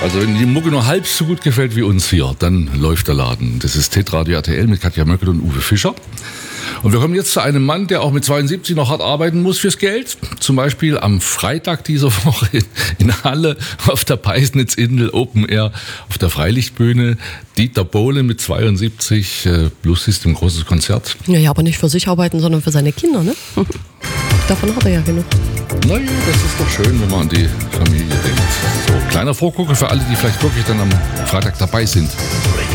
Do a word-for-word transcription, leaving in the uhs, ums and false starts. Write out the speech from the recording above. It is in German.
Also wenn die Mucke nur halb so gut gefällt wie uns hier, dann läuft der Laden. Das ist Hitradio R T L mit Katja Möckel und Uwe Fischer. Und wir kommen jetzt zu einem Mann, der auch mit zweiundsiebzig noch hart arbeiten muss fürs Geld. Zum Beispiel am Freitag dieser Woche in, in Halle auf der Peisnitz-Indel Open Air auf der Freilichtbühne. Dieter Bohlen mit zweiundsiebzig, äh, Blues System, großes Konzert. Ja, ja, aber nicht für sich arbeiten, sondern für seine Kinder, ne? Davon hat er ja genug. Naja, das ist doch schön, wenn man an die Familie denkt. So, kleiner Vorgucker für alle, die vielleicht wirklich dann am Freitag dabei sind.